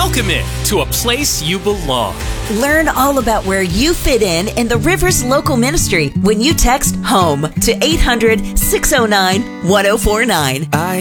Welcome in to a place you belong. Learn all about where you fit in the Rivers Local Ministry when you text HOME to 800-609-1049. I